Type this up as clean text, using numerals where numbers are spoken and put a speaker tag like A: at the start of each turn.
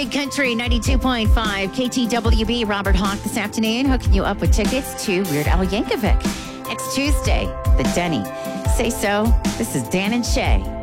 A: Big Country 92.5 KTWB. Robert Hawk this afternoon hooking you up with tickets to Weird Al Yankovic next Tuesday, the Denny. Say so. This is Dan and Shay.